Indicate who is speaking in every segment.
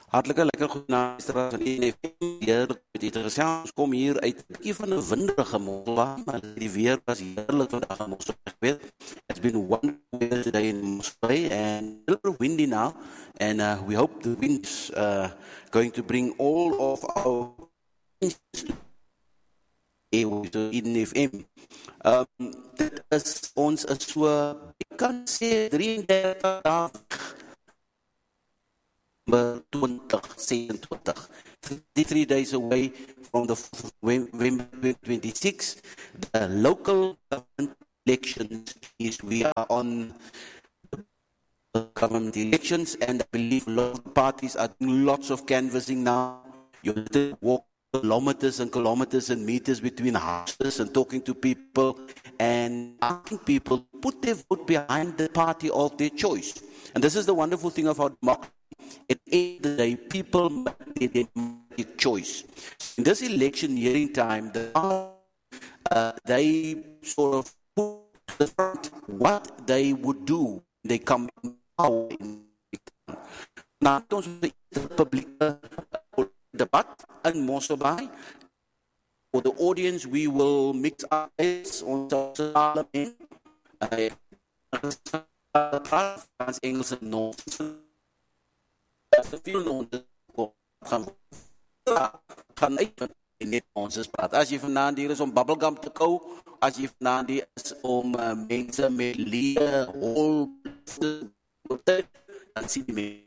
Speaker 1: Hartlike lekker goeienaand aan hier met die gesels. Ons kom hier uit 'n bietjie van 'n winderige Mosselbaai, maar die weer was heerlik vandag in Mosselbaai. It's been one day today in Mosselbaai and a little windy now, and we hope the wind's going to bring all of our to Eden FM. Dit is ons is so, ek kan sê 33 dae 2026. 53 days away from the November 26. The local government elections we are on the government elections, and I believe local parties are doing lots of canvassing now. You have to walk kilometers and kilometers and meters between houses and talking to people and asking people to put their vote behind the party of their choice. And this is the wonderful thing of our democracy. At the end of the day, people make their democratic choice. In this election hearing time, they sort of put to the front what they would do when they come in power. Now, the public debat in Mosselbaai. For the audience, we will mix our heads on parliament. Frans, Engels en Noors. Veel gaan uit net ons praat. As jy vanaand hier is om bubblegum te kou, as jy vanaand hier is om mense met leer, hol, dan sien jy mee.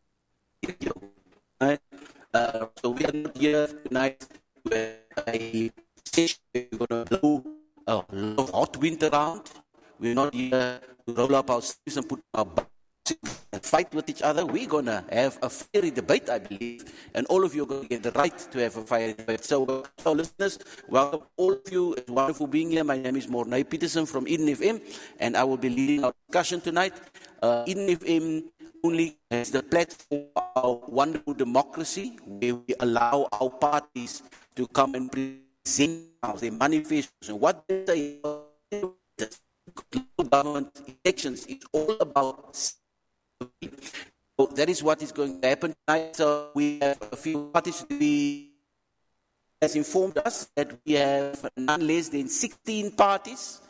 Speaker 1: So we are not here tonight where we're going to blow a lot of hot wind around. We're not here to roll up our sleeves and put our butts and fight with each other. We're going to have a fiery debate, I believe, and all of you are going to get the right to have a fiery debate. So listeners, welcome all of you. It's wonderful being here. My name is Mornay Peterson from Eden FM, and I will be leading our discussion tonight. Eden FM only has the platform of our wonderful democracy, where we allow our parties to come and present their manifestos and what they say. Government elections is all about. So that is what is going to happen tonight. So we have a few parties to be has informed us that we have none less than 16 parties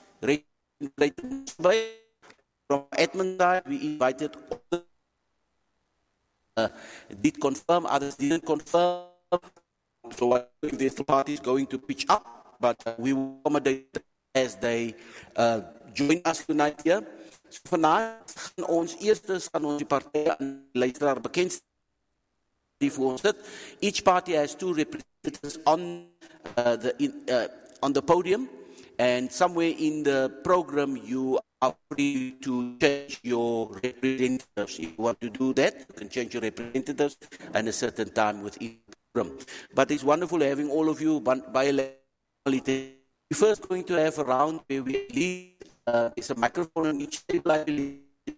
Speaker 1: from Edmund side. We invited all did confirm, others didn't confirm. So I think this party is going to pitch up, but we will accommodate as they join us tonight here. So vanavond gaan ons die partye aan luisteraar bekend voor ons dit. Each party has 2 representatives on the podium, and somewhere in the program you are free to change your representatives. If you want to do that, you can change your representatives at a certain time within the program. But it's wonderful having all of you by electricity. We're first going to have a round where we lead. There's a microphone on each table, I believe.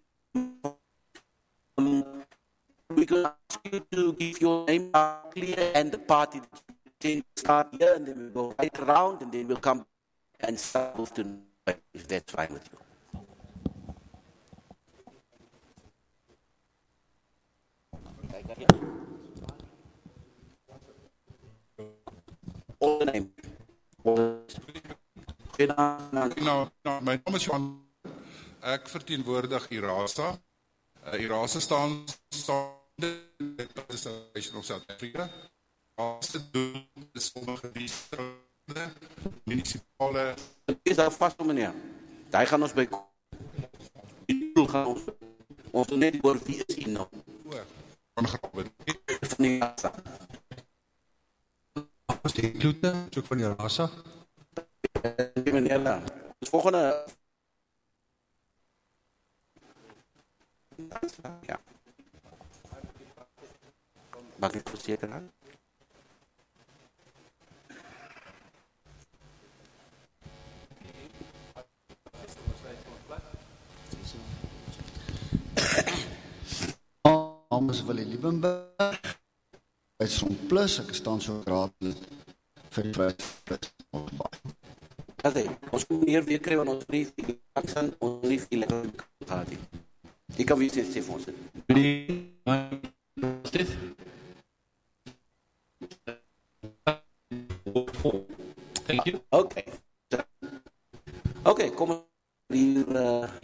Speaker 1: We can ask you to give your name clear and the party to start here, and then we'll go right around, and then we'll come and start with tonight, if that's fine with you. All the name.
Speaker 2: Nou, my naam is Johan. Ek verteenwoordig IRASA. IRASA staan Association of South Africa. IRASA doen sommige munisipale.
Speaker 1: Is daar vast op meneer? Daar gaan ons by. Ons net oor wie is hier nou?
Speaker 2: Van Graven.
Speaker 1: Van die IRASA.
Speaker 3: Is die Kloete, ook van IRASA?
Speaker 1: Meneer, de volgende. Ja. Mag ik het zeker aan?
Speaker 4: Naam is Willie Liebenberg. Uit Son Plus, ek staan so raadlid vir die Vryheidsfront.
Speaker 1: Ons moet hier weer kry, want ons brief, ons brief die lekker gehad het. Die kan wie sê vir ons dit?
Speaker 3: Stef?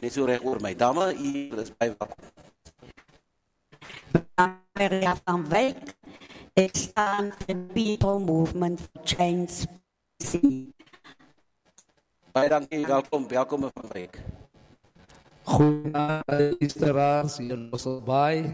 Speaker 1: Net so reg oor my. Dame, u is baie welkom.
Speaker 5: Maria van Wyk. Ik sta voor People Movement for Change.
Speaker 1: Baie dankie, welkom van Wyk.
Speaker 6: Goedenavond, luisteraars hier in Mosselbaai.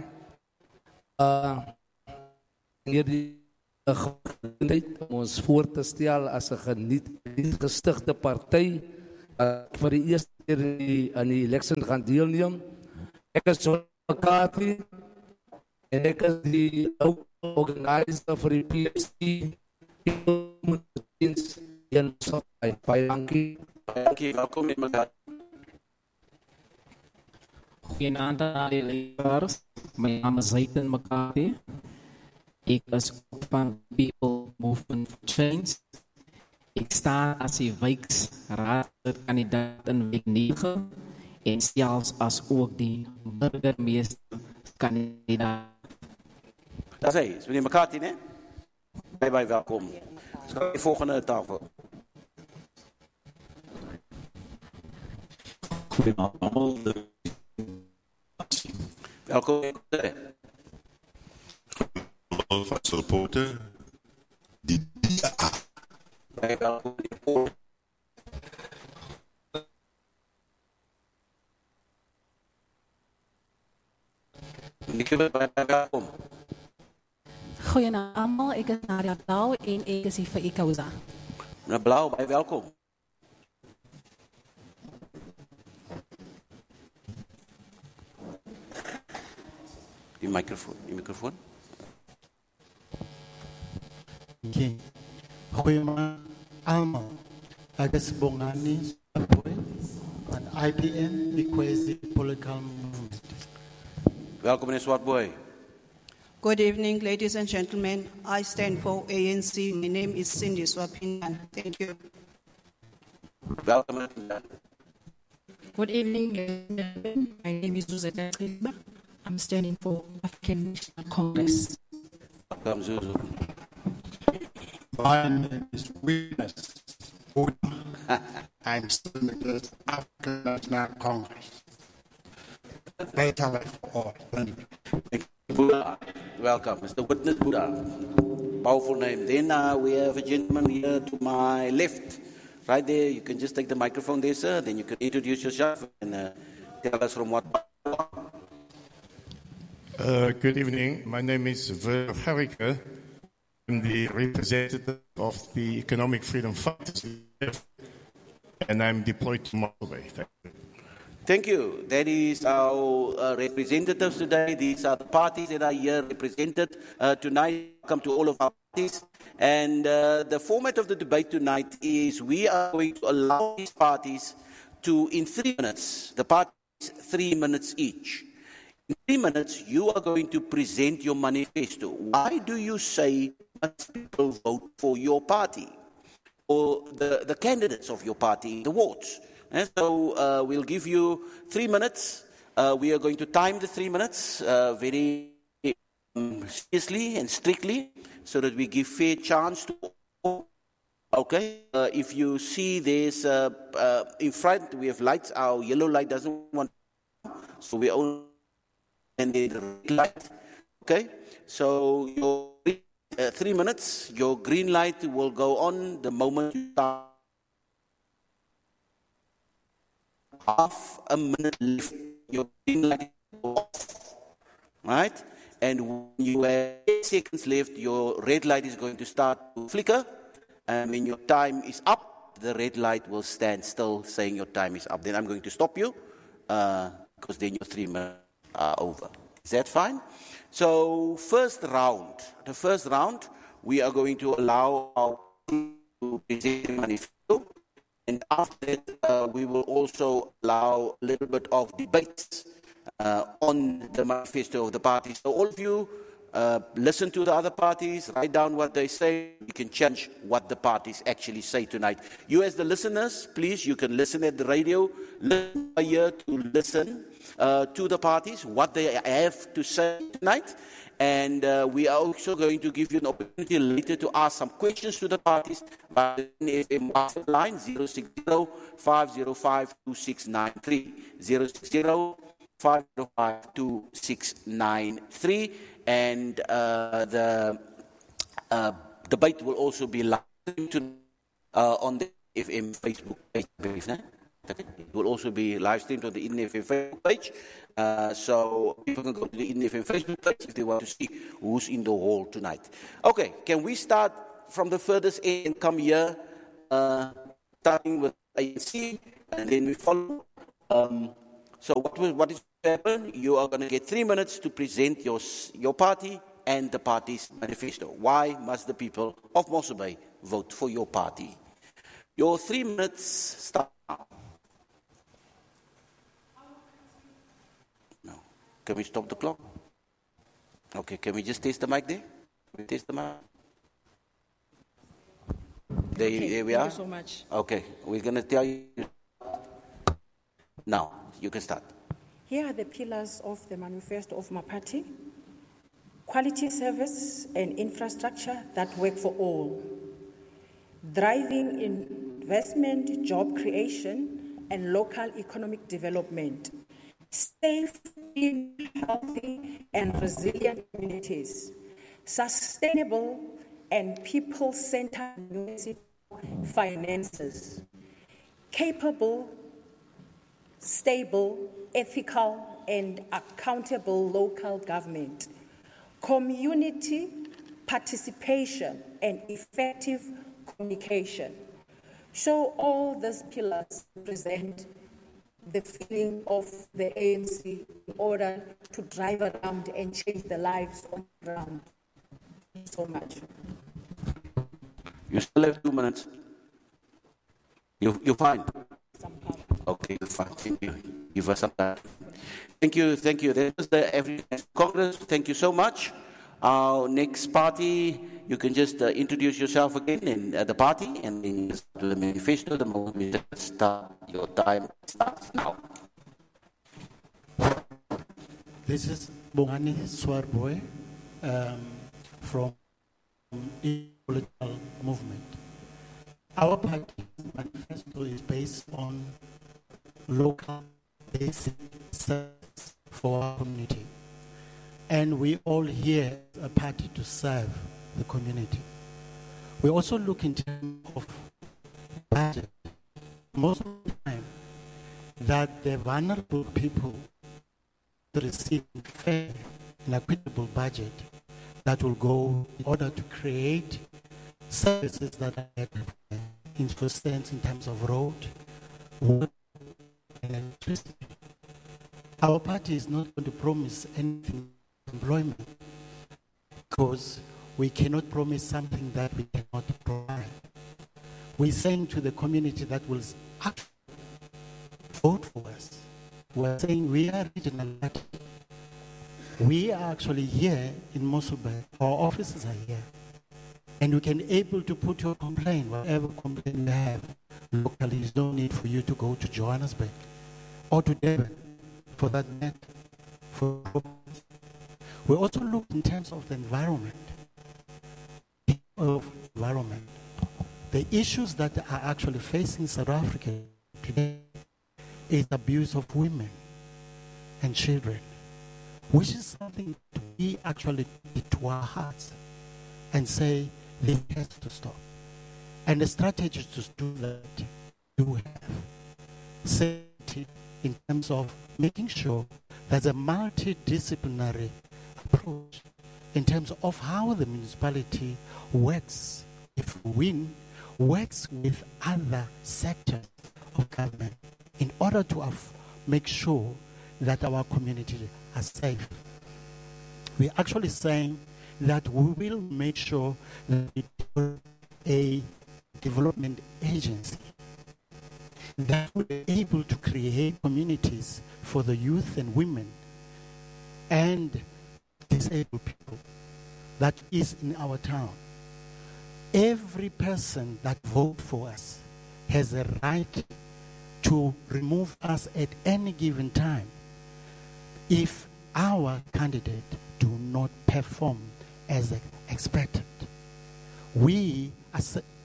Speaker 6: Hierdie geleentheid om ons voor te stel as 'n geniet gestigte party vir die eerste keer aan die election gaan deelneem. Ek is John McCarthy en ek is die organizer vir die PFC in Mosselbaai. Baie dankie.
Speaker 1: Dankie, welkom in mekaar.
Speaker 7: Goedenavond aan die luisteraars. Mijn naam is Zayten McCarthy. Ik is ook van People Movement for Change. Ik sta als een wijksraadkandidaat in week 9 en zelfs als ook die burgemeesterkandidaat.
Speaker 1: Dat is hij, meneer McCarthy, hè? Baie welkom. Dus gaan we volgende tafel.
Speaker 8: Goedenavond allemaal.
Speaker 1: Welkom.
Speaker 2: Van supporter. Die
Speaker 1: Baie welkom. Baie welkom.
Speaker 9: Goedenavond allemaal, ik is Nadia Blauw en ik is hier voor Icausa.
Speaker 1: Meneer Blauw, baie welkom. Die microfoon.
Speaker 10: Okay. Goeiemôre allemaal. Ek is Bongani Sapoe van IPN, Ikwezi Political Movement.
Speaker 1: Welkom meneer Swartboy.
Speaker 11: Good evening, ladies and gentlemen. I stand for ANC. My name is Cindy Swapinyan. Thank you.
Speaker 1: Welkom.
Speaker 12: Good evening, ladies and gentlemen. My name is Zuzeta Triba. I'm standing for African National Congress.
Speaker 1: Welcome, Zuzu.
Speaker 13: My name is Witness Buddha. I'm standing for African National Congress. Better life for all. Thank you.
Speaker 1: Buddha. Welcome, Mr. Witness Buddha. Powerful name. Then we have a gentleman here to my left. Right there, you can just take the microphone there, sir. Then you can introduce yourself and tell us from what.
Speaker 2: Good evening. My name is Ver Gericke. I'm the representative of the Economic Freedom Fighters, and I'm deployed to Mosselbaai. Thank you.
Speaker 1: Thank you. That is our representatives today. These are the parties that are here represented tonight. Welcome to all of our parties. And the format of the debate tonight is we are going to allow these parties to, in 3 minutes, the parties 3 minutes each. In 3 minutes, you are going to present your manifesto. Why do you say must people vote for your party or the candidates of your party in the wards? And so we'll give you 3 minutes. We are going to time the 3 minutes very seriously and strictly so that we give fair chance to all. Okay, if you see there's in front we have lights. Our yellow light doesn't want, so we only and the red light. Okay, so your 3 minutes, your green light will go on the moment you start. Half a minute left, your green light will go off. Right? And when you have 8 seconds left, your red light is going to start to flicker. And when your time is up, the red light will stand still saying your time is up. Then I'm going to stop you because then your 3 minutes are over. Is that fine? So the first round, we are going to allow our to present the manifesto. And after that, we will also allow a little bit of debates on the manifesto of the parties. So all of you, listen to the other parties, write down what they say. You can change what the parties actually say tonight. You as the listeners, please, you can listen at the radio, listen here to listen to the parties, what they have to say tonight. And we are also going to give you an opportunity later to ask some questions to the parties by the NFM WhatsApp line 060-505-2693. 060-505-2693. And the debate will also be live on the FM Facebook page. It will also be live streamed on the NFM Facebook page. So people can go to the NFM Facebook page if they want to see who's in the hall tonight. Okay, can we start from the furthest end and come here, starting with ANC, and then we follow. So what is going to happen? You are going to get 3 minutes to present your party and the party's manifesto. Why must the people of Mossel Bay vote for your party? Your 3 minutes start now. No. Can we stop the clock? Okay, can we just test the mic there? Can we test the mic? There we are.
Speaker 12: Thank you so much.
Speaker 1: Okay, we're going to tell you. Now, you can start.
Speaker 12: Here are the pillars of the manifesto of my party. Quality service and infrastructure that work for all. Driving investment, job creation, and local economic development. Safe, healthy, and resilient communities. Sustainable and people-centered finances. Capable, stable, ethical, and accountable local government. Community participation and effective communication. So all these pillars represent the feeling of the ANC in order to drive around and change the lives on the ground. Thank you so much.
Speaker 1: You still have 2 minutes. You're fine. Okay, you're fine. Thank you. Give us some time. Thank you. That was the African Congress. Thank you so much. Our next party, you can just introduce yourself again in the party and then do the manifesto. The moment we start, your time starts now.
Speaker 10: This is Bongani Swarboy from the political movement. Our party manifesto is based on local basic service for our community. And we all here a party to serve the community. We also look in terms of budget. Most of the time that the vulnerable people receive fair and equitable budget that will go in order to create services that are in instance in terms of road, water, and electricity. Our party is not going to promise anything employment because we cannot promise something that we cannot provide. We're saying to the community that will actually vote for us, we're saying we are regional party. We are actually here in Mossel Bay. Our offices are here. And you can able to put your complaint, whatever complaint you have, locally. There's no need for you to go to Johannesburg or to Durban for that matter. We also look in terms of the environment. The issues that are actually facing South Africa today is abuse of women and children, which is something we actually take to our hearts and say this has to stop. And the strategies to do that do have safety in terms of making sure there's a multidisciplinary approach in terms of how the municipality works, works with other sectors of government in order to make sure that our community are safe. We're actually saying that we will make sure that we build a development agency that will be able to create communities for the youth and women and disabled people that is in our town. Every person that votes for us has a right to remove us at any given time if our candidate do not perform as expected. We are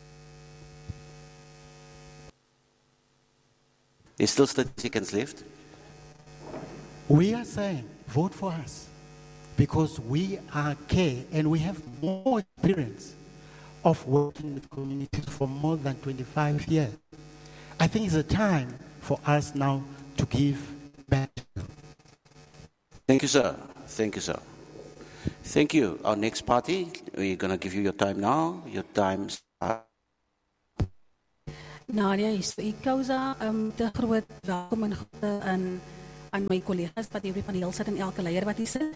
Speaker 1: There's still 30 seconds left.
Speaker 10: We are saying, vote for us, because we are care and we have more experience of working with communities for more than 25 years. I think it's a time for us now to give back.
Speaker 1: Thank you, sir. Thank you, sir. Thank you. Our next party, we're going to give you your time now. Your time starts.
Speaker 9: Nadia, is vir Ikosa te groot welkom en groete aan my collega's wat hier op die paneel sit en elke leier wat hier sit.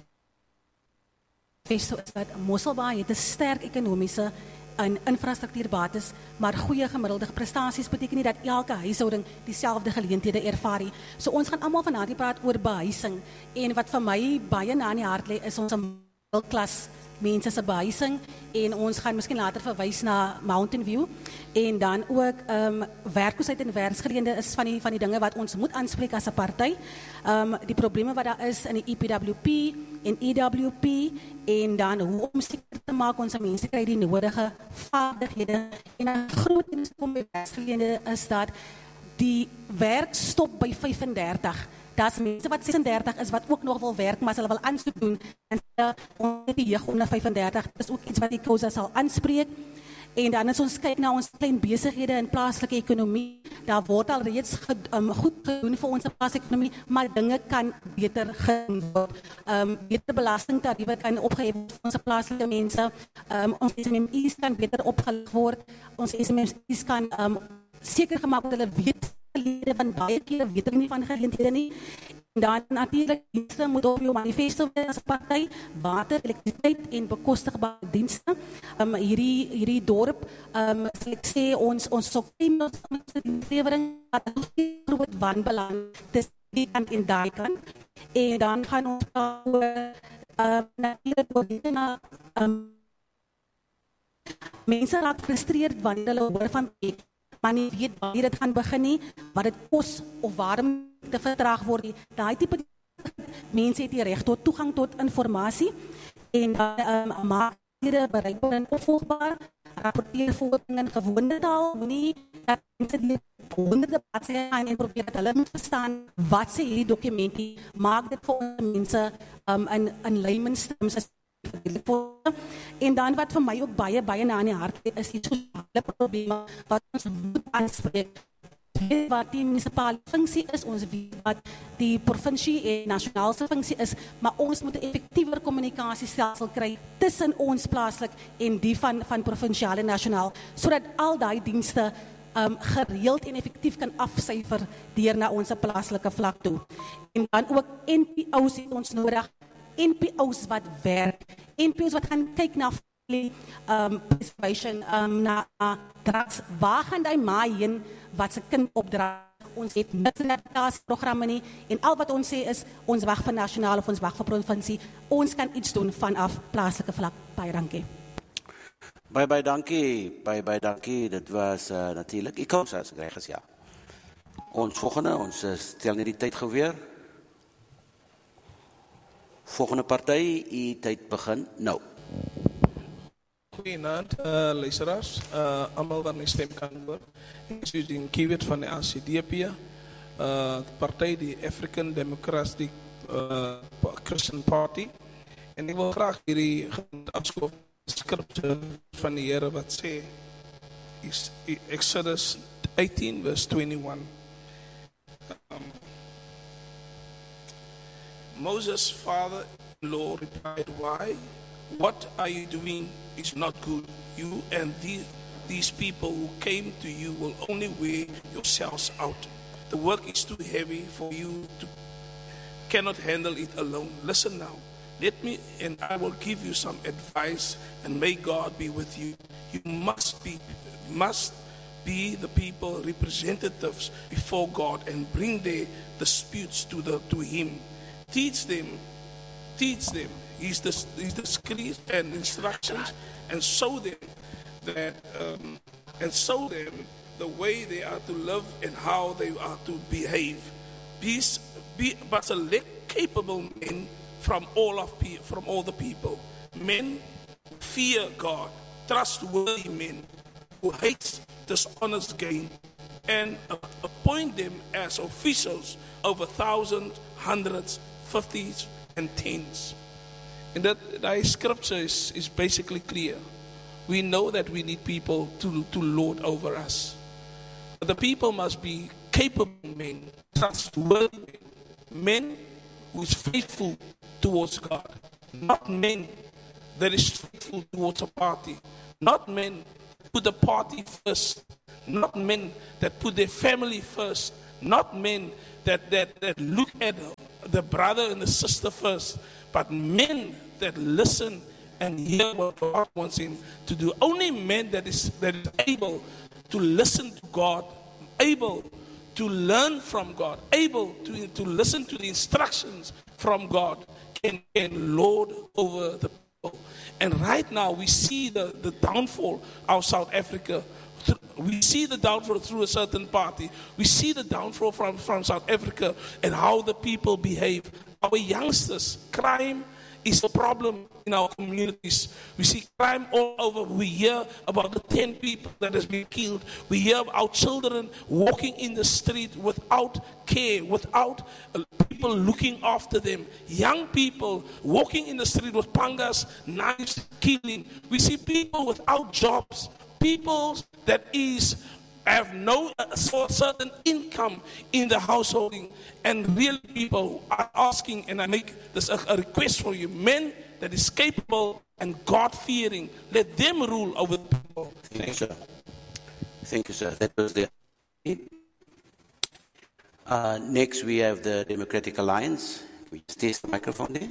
Speaker 9: Festo is dat Mosselbaai het 'n sterk ekonomiese en infrastruktuurbates, maar goeie gemiddelde prestasies beteken nie dat elke huishouding dieselfde geleenthede ervaar nie. So ons gaan almal vanaand praat oor behuising, en wat vir my baie na in die hart lê is ons middelklas mense se behuising, en ons gaan miskien later verwys na Mountain View, en dan ook werkloosheid en werksgeleenthede is van die dinge wat ons moet aanspreek as 'n party. Die probleme wat daar is in die EPWP en EWP, en dan hoe om seker te maak ons mense kry die nodige vaardighede. En 'n groot ding om by werksgeleenthede is dat die werk stop by 35. Daar's mense wat 36 is wat ook nog wil werk, maar hulle wil aansoek doen, en die jeug onder 35 is ook iets wat die Ikosa sal aanspreek. En dan as ons kyk na ons klein besighede in plaaslike ekonomie, daar word al reeds goed gedoen vir ons plaaslike ekonomie, maar dinge kan beter gedoen word. Beter belastingtariewe kan opgehef word vir ons plaaslike mense. Ons SMME's kan beter opgelig word. Ons SMME's kan seker gemaak word hulle weet gelede van baie kere weet hulle nie van geleenthede nie. En dan natuurlik dienste moet op jou manifesto wees as party, water, elektrisiteit en bekostigbare dienste. Hierdie dorp, sal ek sê ons sokkiem ons dienslewering wat groot wanbelang tussen die kant en daai kant. En dan gaan ons natuurlik na mense raak gefrustreerd wanneer hulle hoor van maar nie weet wanneer dit gaan begin nie, wat dit kos of waarom te vertraag word nie. Daai tipe mense het die reg tot toegang tot inligting, en maak dit bereikbaar en opvolgbaar, rapporteer voortdurend in gewone taal, nie dat mense die honderde bladsye gaan en probeer dat hulle moet verstaan wat sê hierdie dokument nie. Maak dit vir ons mense in layman's terms as en dan wat vir my ook baie na in die hart is die sosiale probleme wat ons moet aanspreek. Wat die munisipale funksie is, ons weet wat die provinsie en nasionale funksie is, maar ons moet 'n effektiewer kommunikasiestelsel kry tussen ons plaaslik en die van provinsiaal en nasionaal, sodat al daai dienste gereeld en effektief kan afsyfer deur na ons plaaslike vlak toe. En dan ook NPO's het ons nodig. NPO's wat werk, NPO's wat gaan kyk na preservation, na drugs, waar gaan die ma heen wat se kind opdra? Ons het niks in die programme nie, en al wat ons sê is, ons wag vir nasionaal of ons wag vir provinsie, ons kan iets doen vanaf plaaslike vlak. Baie dankie.
Speaker 1: Baie dankie, dit was natuurlijk, ek kom as ek reg is, ja. Ons volgende, ons stel nie die tyd geweer. Volgende party, die tyd begin nou.
Speaker 8: Goeienaand, luisteraars, almal wat my stem kan hoor. Ek is Eugene Kiewit van die ACDP, party die African Democratic Christian Party. En ek wil graag hierdie afskop skripte van die Here wat sê, Exodus 18 verse 21. Moses' father-in-law replied, "Why? What are you doing is not good. You and these people who came to you will only wear yourselves out. The work is too heavy for you to cannot handle it alone. Listen now. Let me and I will give you some advice, and may God be with you. You must be the people representatives before God and bring their disputes to Him. Teach them His decrees and instructions, and show them the way they are to live and how they are to behave. But select capable men from all the people. Men fear God, trustworthy men who hate dishonest gain, and appoint them as officials over thousands, hundreds, fifties, and tens. And that scripture is basically clear. We know that we need people to lord over us. But the people must be capable men, trustworthy men who is faithful towards God. Not men that is faithful towards a party. Not men that put the party first. Not men that put their family first. Not men that look at the brother and the sister first. But men that listen and hear what God wants him to do. Only men that is able to listen to God, able to learn from God, able to listen to the instructions from God, can lord over the people. And right now we see the downfall of South Africa. We see the downfall through a certain party. We see the downfall from South Africa and how the people behave. Our youngsters, crime is a problem in our communities. We see crime all over. We hear about the 10 people that has been killed. We hear about our children walking in the street without care, without people looking after them. Young people walking in the street with pangas, knives, killing. We see people without jobs. People that have no certain income in the householding, and really people are asking, and I make this a request for you, men that is capable and God-fearing, let them rule over the people.
Speaker 1: Thank you, sir. Thank you, sir. That was the. Next, we have the Democratic Alliance. We just test the microphone there.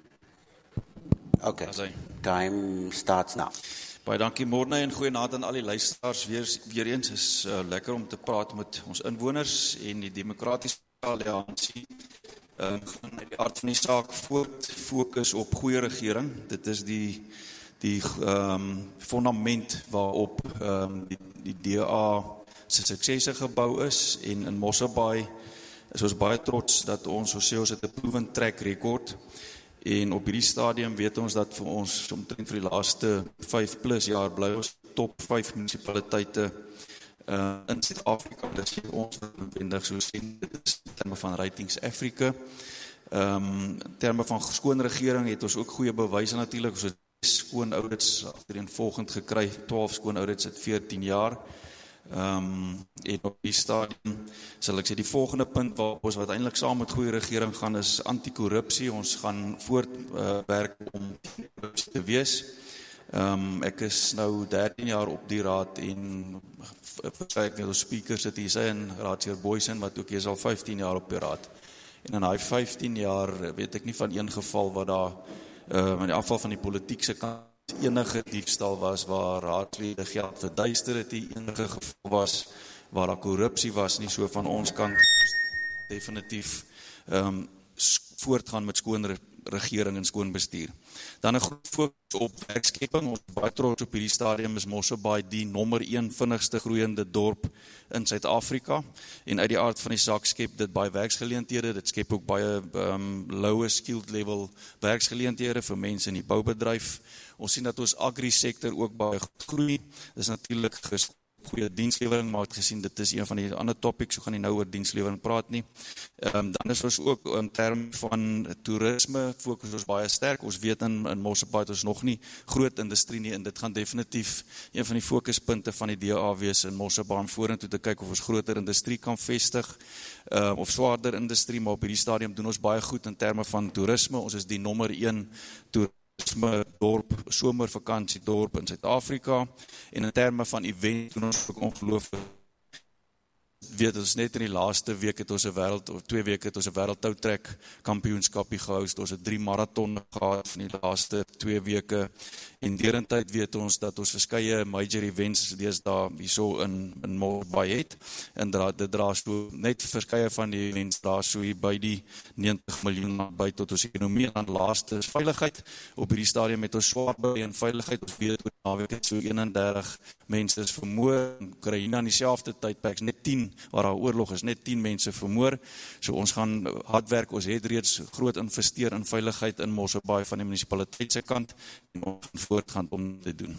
Speaker 1: Okay. Time starts now.
Speaker 14: Baie dankie Morne en goeienaand aan al die luisteraars. Weer eens is lekker om te praat met ons inwoners en die Demokratiese Alliansie. Gaan uit die aard van die saak voort fokus op goeie regering. Dit is die fundament waarop die DA se suksesse gebou is, en in Mosselbaai is ons baie trots dat ons sê ons het 'n proven track record. En op hierdie stadium weet ons dat vir ons omtrent vir die laaste 5+ jaar bly ons top 5 munisipaliteite in Suid-Afrika. Dit is ons noodwendig so sien, dit is in terme van Ratings Africa. In terme van skoon regering het ons ook goeie bewyse natuurlik. Ons het skoon audits agtereenvolgend gekry, 12 skoon audits in 14 jaar. En op die stadium sal ek sê die volgende punt waarop ons wat eintlik saam met goeie regering gaan is anti-korrupsie. Ons gaan voortwerk om korrupsie te wees. Ek is nou 13 jaar op die raad en ek net ons speaker sit hier sy en Raadsheer Boysen wat ook is al 15 jaar op die raad. En in daai 15 jaar weet ek nie van een geval wat daar in die afval van die politieke kant enige diefstal was waar raadslede geld verduister het, enige geval was waar daar korrupsie was, nie. So van ons kant definitief voortgaan met skoon regering en skoon bestuur. Dan 'n groot fokus op werkskeping. Ons baie trots op hierdie stadium is Mosselbaai die nommer 1 vinnigste groeiende dorp in Suid-Afrika, en uit die aard van die saak skep dit baie werksgeleenthede. Dit skep ook baie lower skilled level werksgeleenthede vir mense in die boubedryf. Ons sien dat ons agri-sektor ook baie groei. Dis natuurlik goeie dienslewering, maar het gesien dit is een van die ander topics, so gaan nie nou oor dienslewering praat nie. Dan is ons ook in term van toerisme fokus ons baie sterk. Ons weet in Mosselbaai ons nog nie groot industrie nie, en dit gaan definitief een van die fokuspunte van die DA wees in Mosselbaai om vorentoe te kyk of ons groter industrie kan vestig, of swaarder industrie, maar op hierdie stadium doen ons baie goed in terme van toerisme. Ons is die nommer 1 dorp, somervakansiedorp in Suid-Afrika, en in terme van event doen ons ook ongelooflik. Weet ons net in die laaste week het ons 2 weke het ons 'n wêreldtoutrek kampioenskapie gehou. Ons het 3 marathon gehad in die laaste 2 weke, en derentyd weet ons dat ons verskeie major events deesdae hierso in Mosselbaai het, en dit dra so net verskeie van die events dra so hier by die 90 miljoen by tot ons ekonomie. En dan laaste is veiligheid. Op hierdie stadium het ons swaar by en veiligheid. Ons weet oor naweek het so 31 mense is vermoor. In Oekraïne in dieselfde tydperk net 10 waar daar oorlog is, net 10 mense vermoor. So ons gaan hard werk, ons het reeds groot investeer in veiligheid in Mosselbaai van die munisipaliteit se kant, en ons gaan voortgaan om te doen.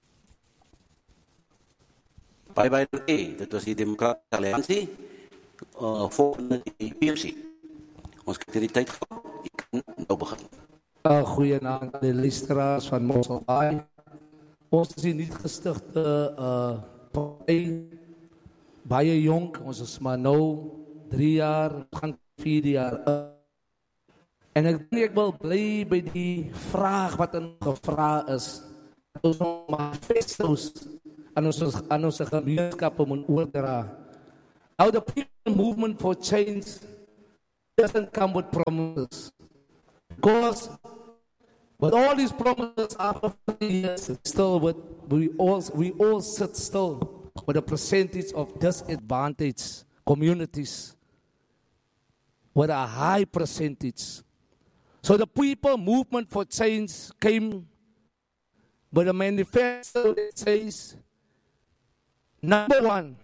Speaker 1: Bye, dit was die Democratische Alliantie, volgende die PMC. Ons kyk die tyd gehad, ek kan nou begin.
Speaker 6: Goeienaand aan die luisteraars van Mosselbaai. Ons is die nie gestigte party, baie jonk, ons is maar nou 3 jaar, gaan 4 jaar. En ek wil bly by die vraag wat gevra is. Ons manifestos aan ons gemeenskappe moet oordra. Now the people movement for change doesn't come with promises. Because with all these promises after 50 years, still we all sit still with a percentage of disadvantaged communities with a high percentage. So the people movement for change came with a manifesto that says, number 1,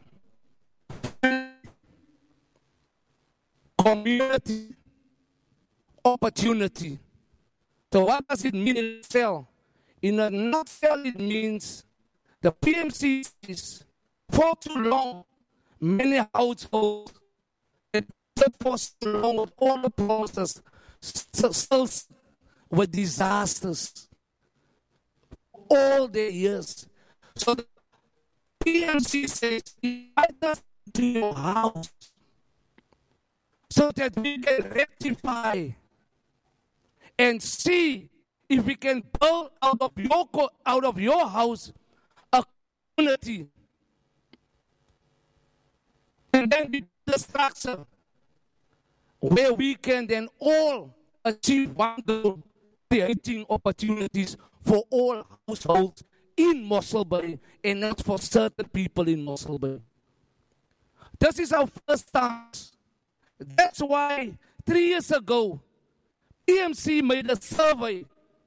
Speaker 6: community opportunity. So what does it mean in a nutshell? In a nutshell, it means the PMC is for too long, many households, and for so long with all the promises, still with disasters all the years. So the PMC says, invite us to your house so that we can rectify and see if we can build out of your house a community. And then we build a structure where we can then all achieve one goal, creating opportunities for all households in Mossel Bay and not for certain people in Mossel Bay. This is our first chance. That's why 3 years ago, PMC made a survey.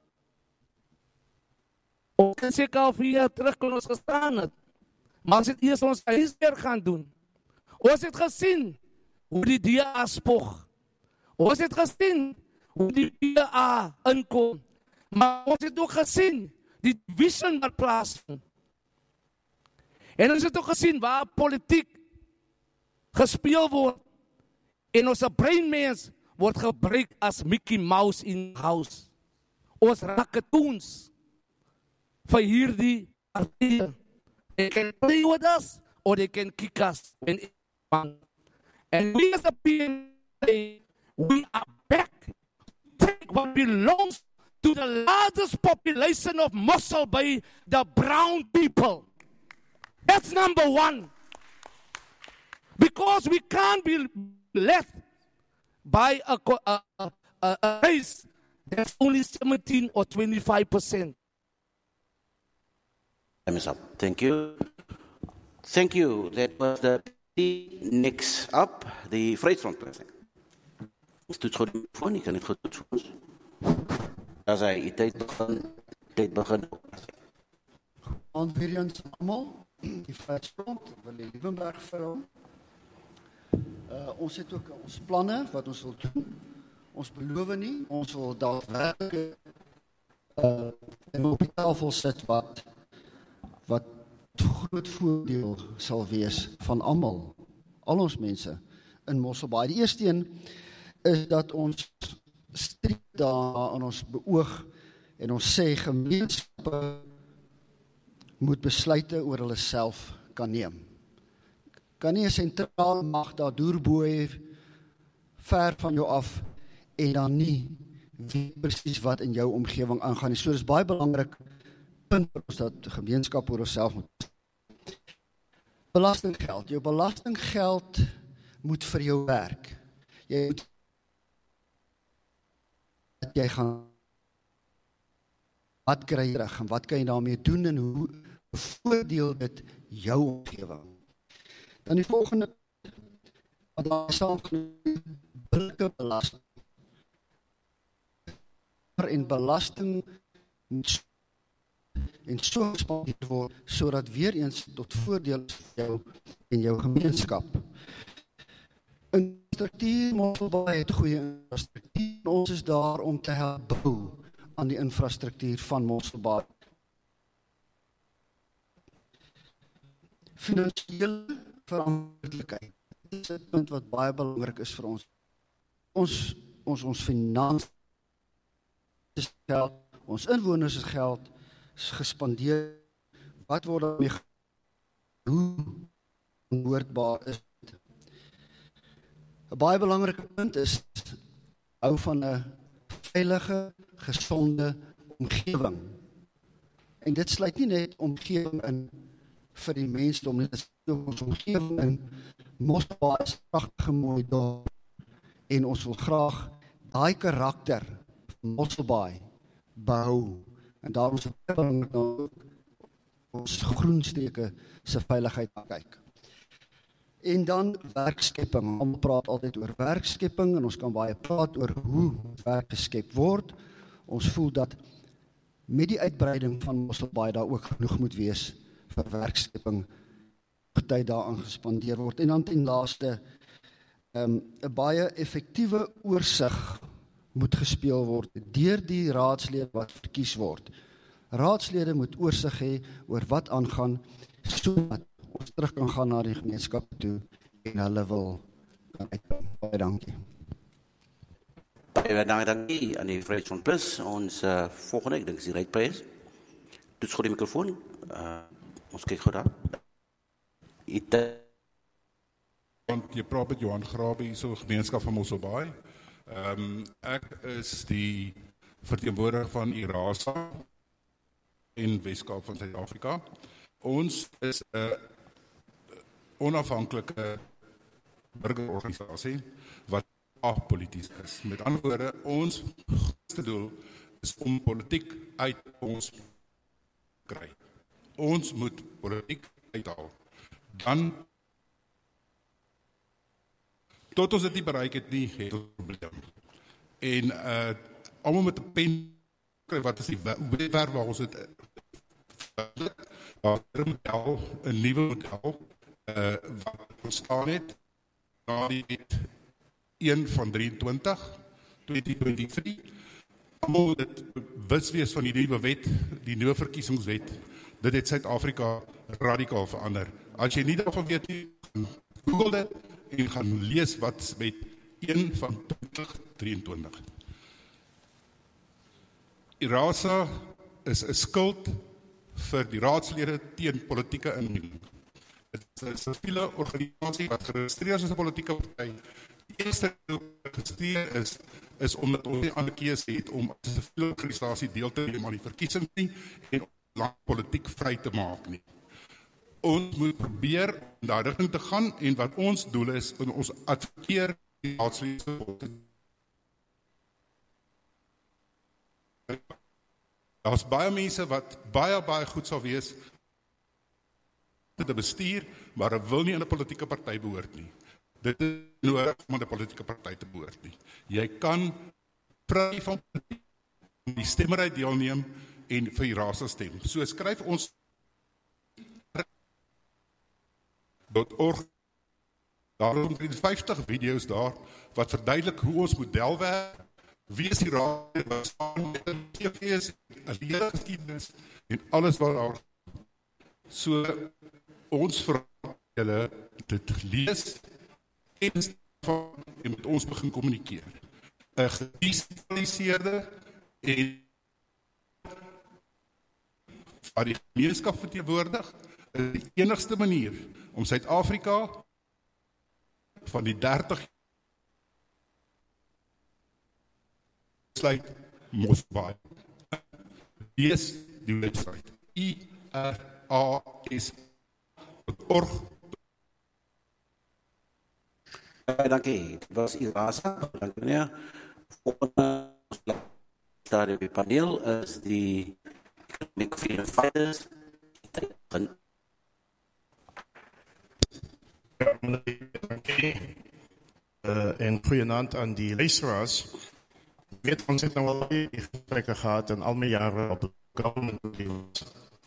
Speaker 6: Ons kan seker al 4 jaar terug kon ons gestaan het. Maar ons het eers ons huiswerk gaan doen. Ons het gesien hoe die DA spog. Ons het gesien hoe die DA inkom. Maar ons het ook gesien die vision wat plaasvind. En ons het ook gesien waar politiek gespeel word. En ons breinmens word gebruik as Mickey Mouse in the house. Ons rakketoons vir hierdie partye. They can play with us or they can kick us. And we as a PMC, we are back to take what belongs to the largest population of Mossel Bay, the brown people. That's number 1. Because we can't be led by a race that's only 17 or 25%.
Speaker 1: Time is up. Thank you. Thank you. That was the next up, the Vryheidsfront president. Is toets goed telefoon? Ik kan niet goed toetsen. Als hij tijd begint.
Speaker 4: Weer eens allemaal, die Vryheidsfront, wil die Liebenberg vrouw. Ons het ook ons planne wat ons wil doen. Ons beloof nie, ons wil daadwerklik op die tafel sit wat groot voordeel sal wees van almal, al ons mense in Mosselbaai. Die eerste een is dat ons streef daar aan ons beoog en ons sê gemeenskappe moet besluite oor hulle self kan neem. Kan nie 'n sentrale mag daar deurboei ver van jou af en dan nie weet presies wat in jou omgewing aangaan nie. So dis baie belangrik punt vir ons dat gemeenskap oor onsself moet. Belastinggeld. Jou belastinggeld moet vir jou werk. Jy gaan wat kry jy terug en wat kan jy daarmee doen en hoe bevoordeel dit jou omgewing. Dan die volgende wat daar saamgenoem bilike belasting. En belasting moet en so gespandeer word, sodat weer eens tot voordeel is vir jou en jou gemeenskap. Infrastruktuur, Mosselbaai het goeie infrastruktuur, en ons is daar om te help bou aan die infrastruktuur van Mosselbaai. Finansiële verantwoordelikheid, dit is 'n punt wat baie belangrik is vir ons. Ons finansiële geld, ons inwoners se geld is gespandeer. Wat word daarmee hoe onhoordbaar is dit? 'n Baie belangrike punt is hou van 'n veilige, gesonde omgewing. En dit sluit nie net omgewing in vir die mensdom, dit is ons omgewing in Mosselbaai is pragtige mooi dorp. En ons wil graag daai karakter van Mosselbaai behou. En daarom is het belangrijk nou ons groenstreke se veiligheid kyk. En dan werkskepping. Ons praat altyd oor werkskepping en ons kan baie praat oor hoe werk geskep word. Ons voel dat met die uitbreiding van Mosselbaai daar ook genoeg moet wees vir werkskepping, tyd daaraan gespandeer word. En dan ten laaste 'n baie effektiewe oorsig moet gespeel word deur die raadslede wat verkies word. Raadslede moet oorsig hê oor wat aangaan, sodat ons terug kan gaan na die gemeenskap toe en hulle wil kan uitbring. Baie dankie.
Speaker 1: Baie dankie aan die Vryheidsfront Plus. Ons volgende, ek dink is die Rypres. Toets goed die mikrofoon. Ons kyk goed daar.
Speaker 15: Want jy praat met Johan Grabe hier so gemeenskap van Mosselbaai. Ek is die verteenwoordiger van IRASA in Weskaap van Suid-Afrika. Ons is 'n onafhanklike burgerorganisasie wat apolities is. Met ander woorde, ons grootste doel is om politiek uit ons kry. Ons moet politiek uithaal. Dan tot ons dit nie bereik het nie, het ons probleem. En almal met 'n pen kry wat is die webwerf waar ons het 'n nuwe model wat ontstaan het na die wet 1 van 23 2023. Almal moet dit bewus wees van die nuwe wet, die nuwe verkiesingswet. Dit het Suid-Afrika radikaal verander. As jy nie daarvan weet nie, Google dit en gaan lees wat met 1 van 2023. IRASA is 'n skild vir die raadslede teen politieke inmenging. Dit is 'n siviele organisasie wat geregistreer is as 'n politieke party. Die eerste geregistreer is omdat ons nie ander keuse het om as 'n siviele organisasie deel te neem aan die verkiesing nie en om land politiek vry te maak nie. Ons moet probeer om daar rigting te gaan en wat ons doel is, en ons advokeer die raadslede. Daar's baie mense wat baie goed sal wees te bestuur, maar hulle wil nie in 'n politieke party behoort nie. Dit is nodig om in 'n politieke party te behoort nie. Jy kan vry van die stemmery deelneem en vir IRASA stem. So skryf ons .org, daar is omtrent 50 video's daar, wat verduidelik hoe ons model werk, wie is die raad, wat staan met een TV's, een lede geskiedenis, en alles wat daar. So, ons vraag julle dit lees, en met ons begin kommunikeer. Een gedecentraliseerde, en waar die gemeenskap verteenwoordig, is die enigste manier om Suid-Afrika van die 30 sluit Mosselbaai. Lees die website IRAS.org.
Speaker 1: Dankie. Dit was IRASA. Dankie meneer. Volgende stadium die paneel is die Economic Freedom Fighters.
Speaker 2: En goeienaand aan die luisteraars. Weet ons het nou al die gesprekke gehad en al my jare op government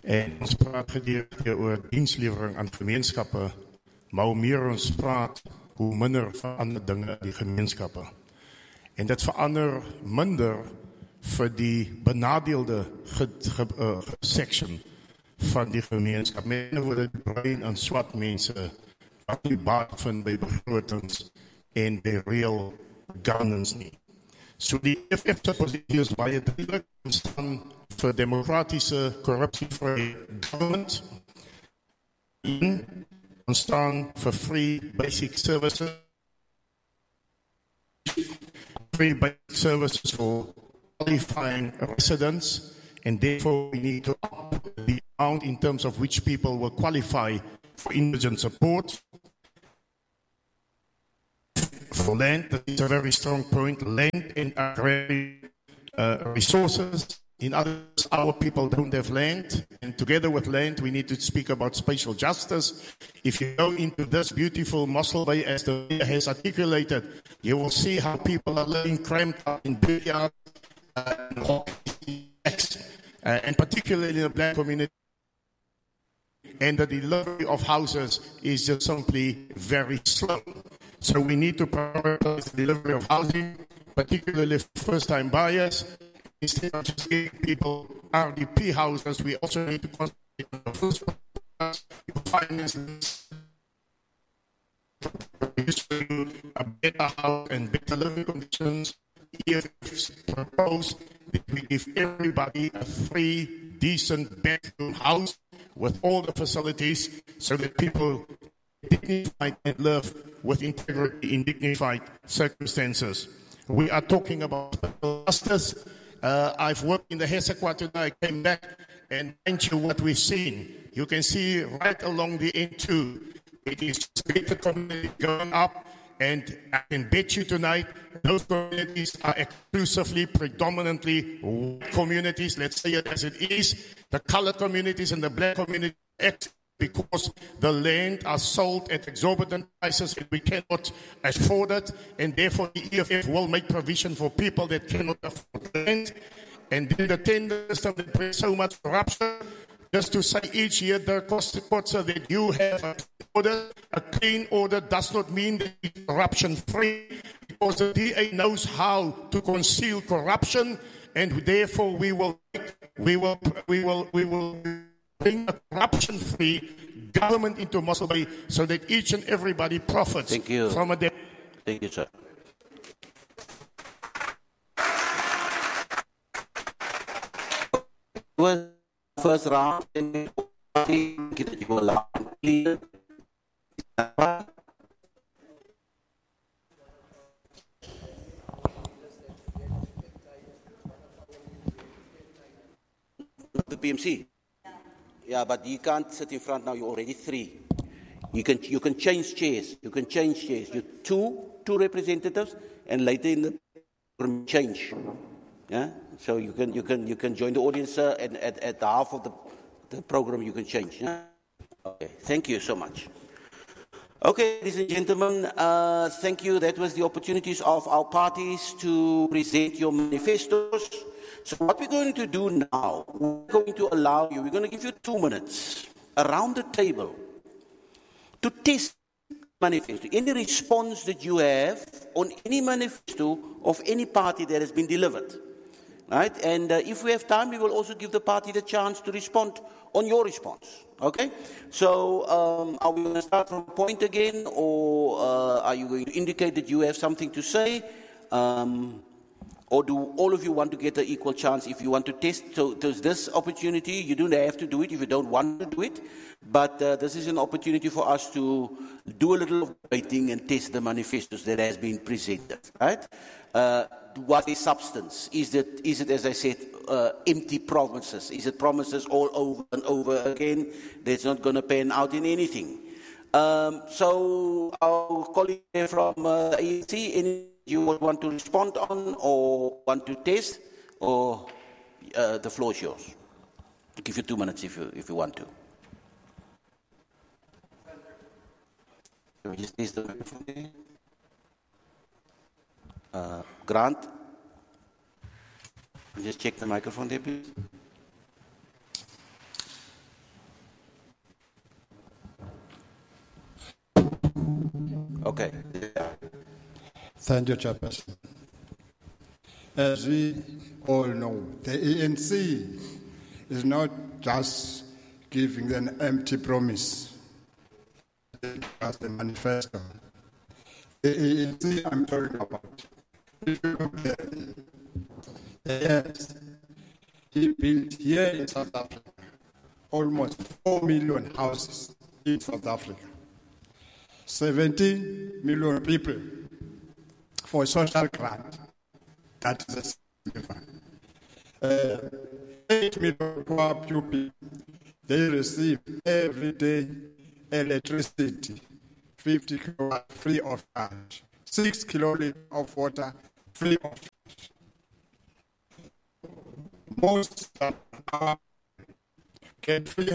Speaker 2: En ons praat gedeeltelik oor dienslewering aan gemeenskappe, maar hoe meer ons praat, hoe minder verander dinge in die gemeenskappe. En dit verander minder vir die benadeelde section van die gemeenskap. Met ander woorde, die bruin en swart mense wat nie baat vind by begrotings en by real governance nie. So die EFF se posisie is baie duidelik, ons staan vir democratische, corruptievrye government. Ons staan vir free basic services. Free basic services for qualifying residents, and therefore we need to up the amount in terms of which people will qualify for indigent support. For land, that is a very strong point. Land and agrarian resources. In other words, our people don't have land, and together with land, we need to speak about spatial justice. If you go into this beautiful Mossel Bay, as the mayor has articulated, you will see how people are living cramped up in backyards, and particularly in the black community. And the delivery of houses is just simply very slow. So we need to prioritize the delivery of housing, particularly for first-time buyers. Instead of just giving people RDP houses, we also need to concentrate on the first finance, a better house and better living conditions. Here propose that we give everybody a free, decent bedroom house with all the facilities so that people dignified and live with integrity in dignified circumstances. We are talking about justice. I've worked in the Hesekwa today. I came back and thank you what we've seen. You can see right along the N2, it is greater community going up, and I can bet you tonight those communities are exclusively, predominantly white communities. Let's say it as it is. The colored communities and the black communities, because the land are sold at exorbitant prices and we cannot afford it, and therefore the EFF will make provision for people that cannot afford land. And then the tender system that brings so much corruption. Just to say each year the cost that you have a clean order does not mean that it's corruption free, because the DA knows how to conceal corruption, and therefore we will bring a corruption-free government into Mossel Bay so that each and everybody profits from a...
Speaker 1: Thank you, sir. First round, the PMC. Yeah, but you can't sit in front now. You're already three. You can change chairs. You can change chairs. You two representatives, and later in the program change. Yeah. So you can join the audience, sir, and at the half of the program you can change. Yeah? Okay. Thank you so much. Okay, ladies and gentlemen, thank you. That was the opportunities of our parties to present your manifestos. So what we're going to do now, we're going to allow you, we're going to give you 2 minutes around the table to test manifesto, any response that you have on any manifesto of any party that has been delivered. Right? And if we have time, we will also give the party the chance to respond on your response. Okay? So are we going to start from a point again, or are you going to indicate that you have something to say? Or do all of you want to get an equal chance if you want to test? So there's this opportunity. You don't have to do it if you don't want to do it. But this is an opportunity for us to do a little debating and test the manifestos that has been presented. Right? What is substance? Is it, as I said, empty promises? Is it promises all over and over again that's not going to pan out in anything? So our colleague from ANC, you would want to respond on or want to test, or the floor is yours. I'll give you 2 minutes if you want to. Can we just test the microphone? Grant, just check the microphone there, please. Okay.
Speaker 13: Thank you, Chairperson. As we all know, the ANC is not just giving an empty promise, as the manifesto. The ANC I'm talking about, if you compare yes, he built here in South Africa almost 4 million houses in South Africa, 17 million people for social grant. That is a significant. 8 million poor people, they receive every day electricity, 50 kilowatts free of charge, 6 kiloliters of water free of charge. Most get free.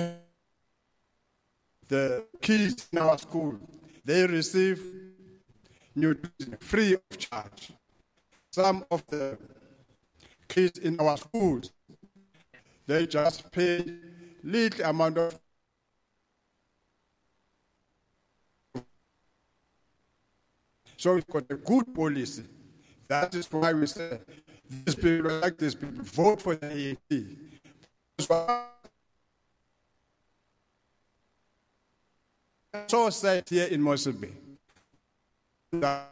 Speaker 13: The kids in our school, they receive nutrition free of charge. Some of the kids in our schools, they just pay little amount of. So we've got a good policy. That is why we say these people, like these people, vote for the ANC. So sad here in Mozambique that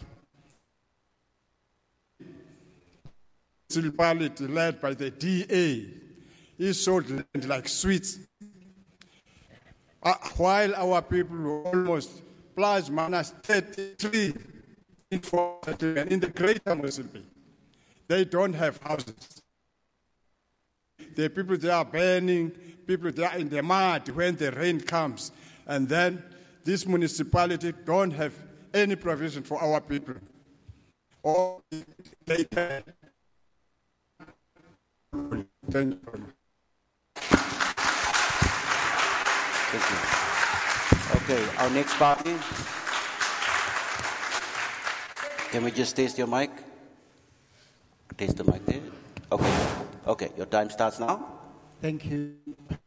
Speaker 13: municipality led by the DA is sold land like sweets, while our people were almost plus minus 33 in the greater Mozambique. They don't have houses. The people they are burning, people they are in the mud when the rain comes, and then this municipality don't have any provision for our people. Or they can. Thank you.
Speaker 1: Thank you. Okay, our next party. Can we just test your mic? Test the mic there. Okay. Okay, your time starts now.
Speaker 10: Thank you.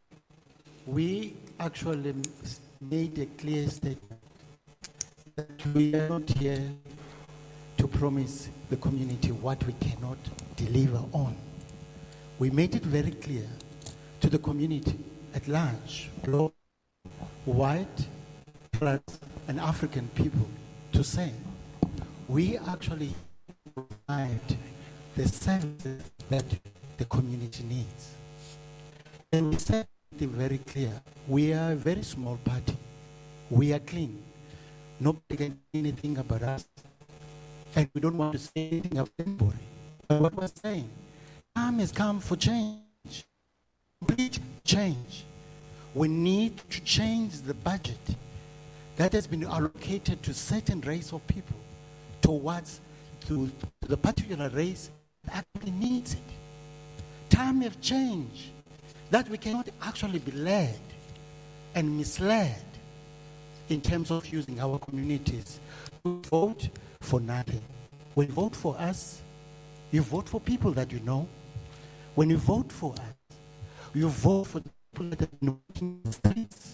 Speaker 10: We actually made a clear statement that we are not here to promise the community what we cannot deliver on. We made it very clear to the community at large, black, white, black, and African people to say, we actually provide the services that the community needs. And we said it very clear, we are a very small party. We are clean. Nobody can say anything about us. And we don't want to say anything about anybody. But what we're saying, time has come for change. Complete change. We need to change the budget that has been allocated to certain race of people towards to the particular race that actually needs it. Time has changed that we cannot actually be led and misled in terms of using our communities to vote for nothing. When you vote for us, you vote for people that you know. When you vote for us, you vote for the people that know in the streets,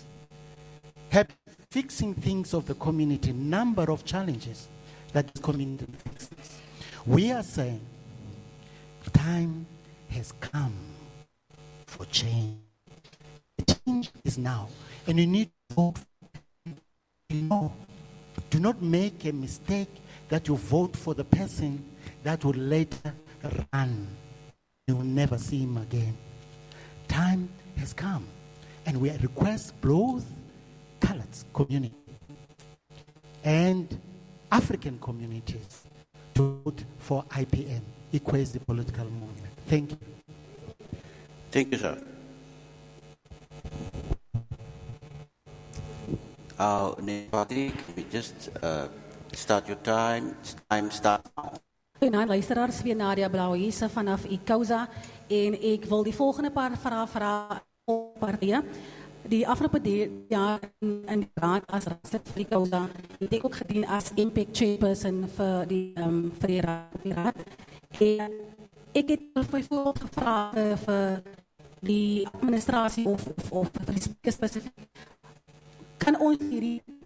Speaker 10: fixing things of the community, number of challenges that the community faces. We are saying time has come for change. The change is now, and you need to vote. No, do not make a mistake that you vote for the person that will later run. You will never see him again. Time has come, and we request both colored community and African communities to vote for IPM, Equality Political Movement. Thank you.
Speaker 1: Thank you, sir. Our next party, can we just start your time? Time starts now.
Speaker 9: Nou, luisteraars, weer Nadia Blauwese vanaf ICAUSA en ek wil die volgende paar vrae op partye. Die afgelope jaar in die raad as raadslid vir ICAUSA het ek ook gedien as impact chairperson vir die raad. En ek het bijvoorbeeld gevra vir die administrasie of vir die spesifiek, kan ons hierdie posisie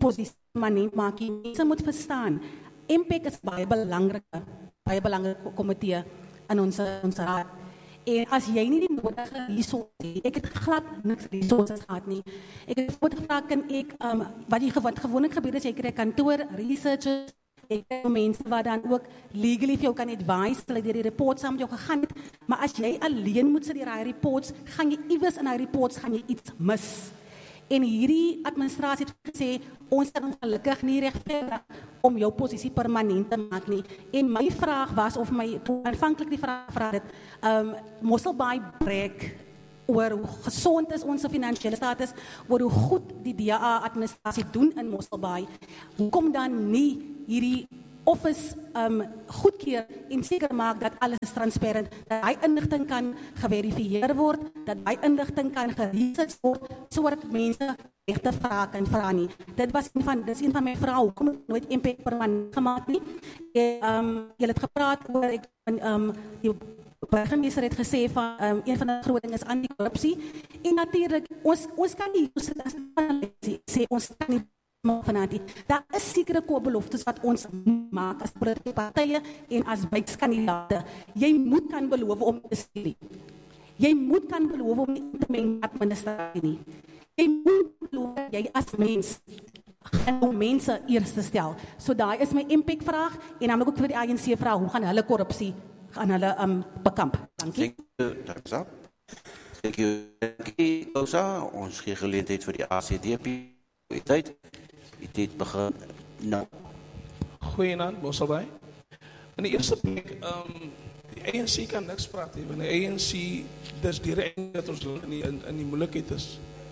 Speaker 9: permanent maak nie. Mense moet verstaan, MPEC is baie belangrike komitee in ons raad. En as jy nie die nodige resources het, ek het glad niks resources gehad nie. Ek het gevra, kan ek, wat gewoonlik gebeur is, jy kry kantoor, researchers, ek kry mense wat dan ook legally vir jou kan advise, hulle deur die reports saam met jou gegaan het, maar as jy alleen moet sit deur daai reports, gaan jy iewers in daai reports gaan jy iets mis. En hierdie administrasie het gesê, ons kan ongelukkig nie regverdig om jou posisie permanent te maak nie. En my vraag was, of my, toe aanvanklik die vraag het, Mosselbaai breek oor hoe gesond is onze finansiële status, oor hoe goed die DA-administrasie doen in Mosselbaai. Hoekom dan nie hierdie office goedkeer en seker maak dat alles is transparant, dat hy inligting kan geverifieer word, dat hy inligting kan geresearch word, sodat mense regte vrae kan vra nie. Dit is een van my vrae, hoekom het nooit MPEC permanent gemaak nie. Julle het gepraat oor, die burgemeester het gesê van, een van die groot ding is anti-korrupsie, en natuurlijk, ons kan nie, sê ons kan nie, daar is sekere beloftes wat ons maak as politieke partye en as bykskandidaate. Jy moet kan beloof om te stuur. Jy moet kan beloof om nie te meng administrasie nie. Jy moet beloof dat jy as mens gaan om mense eers te stel. So daai is my MPEC vraag en dan ook vir die ANC vraag, hoe gaan hulle korrupsie gaan hulle bekamp? Dankie.
Speaker 1: Thank you. Thank you, Kosa. Ons gee geleentheid vir die ACDP. Die tijd begin nou.
Speaker 8: Goeienaand, Mosselbaai. In die eerste plek, die ANC kan niks praten, want die ANC, dis direct dat ons in die moeilijkheid is.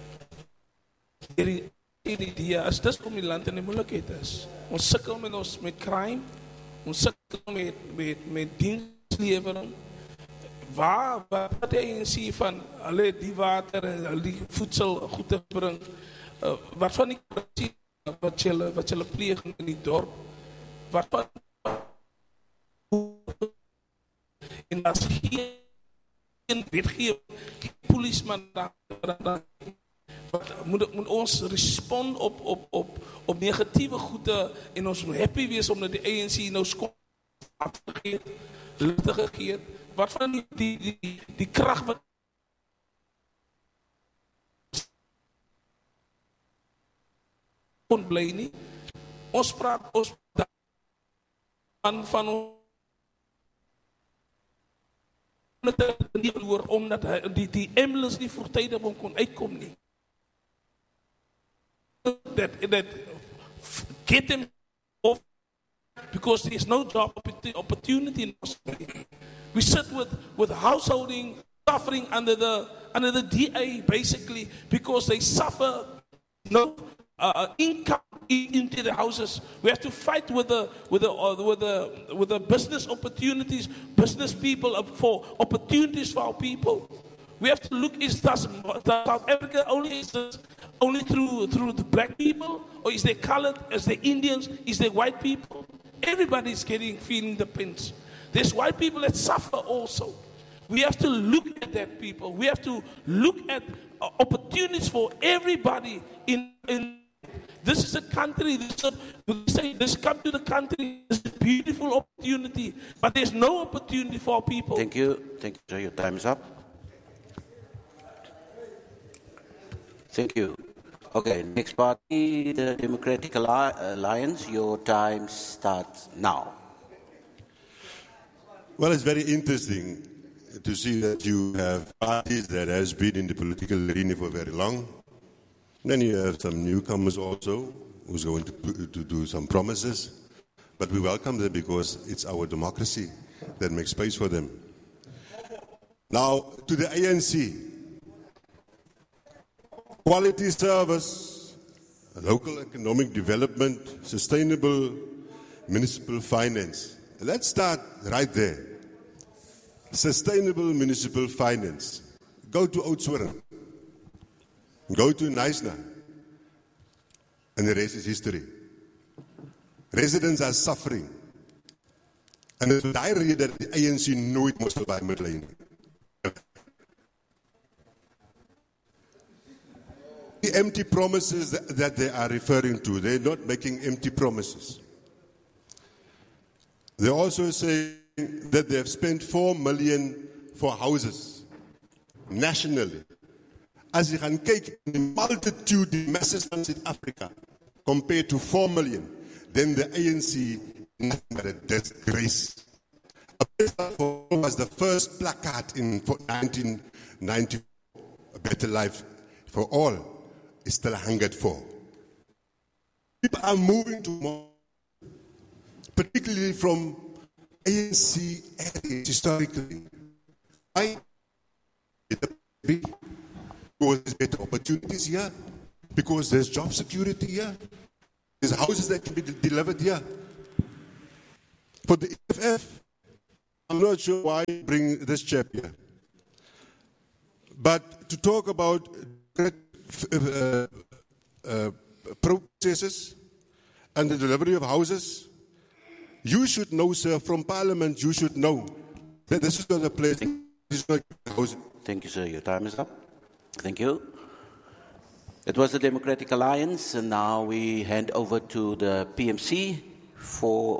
Speaker 8: Die idee is, dis om die land in die moeilijkheid is. Ons sukkel met crime, ons sukkel met dienstlevering. Waar die ANC van hulle die water en hulle die voedsel goed te bring, wat van die korrupsie wat julle pleeg in die dorp, wat van en as geen wetgewing, die policeman moet ons respond op negatieve goede en ons moet happy wees omdat die ANC nou skop gegeet, wat van die krag wat bly nie. Ons praat van omdat die ambulance nie voortydig kon uitkom nie. That get them off because there is no job opportunity in Australia. We sit with householding suffering under the DA basically because they suffer no income into the houses. We have to fight with the business opportunities, business people for opportunities for our people. We have to look, is South Africa only through the black people, or is there colored, is there Indians, is there white people? Everybody's feeling the pinch. There's white people that suffer also. We have to look at that people. We have to look at opportunities for everybody in this is a country, this come to the country, this is a beautiful opportunity, but there's no opportunity for our people.
Speaker 1: Thank you, sir. Your time is up. Thank you. Okay, next party, the Democratic Alliance, your time starts now.
Speaker 16: Well, it's very interesting to see that you have parties that has been in the political arena for very long. Then you have some newcomers also who's going to do some promises. But we welcome them because it's our democracy that makes space for them. Now, to the ANC, quality service, local economic development, sustainable municipal finance. Let's start right there. Sustainable municipal finance. Go to Oudtshoorn. Go to Knysna. And the rest is history. Residents are suffering. And it's die rede dat die ANC nooit Mosselbaai moet lei nie. The empty promises that they are referring to, they're not making empty promises. They also say that they have spent 4 million for houses nationally. As you can take the multitude, the masses in South Africa, compared to 4 million, then the ANC nothing but a disgrace. A Better was the first placard in 1990. A better life for all is still hungered for. People are moving to more, particularly from ANC areas historically. Why? Because there's better opportunities here, because there's job security here, there's houses that can be delivered here. For the EFF, I'm not sure why you bring this chap here. But to talk about processes and the delivery of houses, you should know, sir, from Parliament, you should know that this is not a place, this is not housing.
Speaker 1: Thank you, sir. Your time is up. Thank you. It was the Democratic Alliance, and now we hand over to the PMC for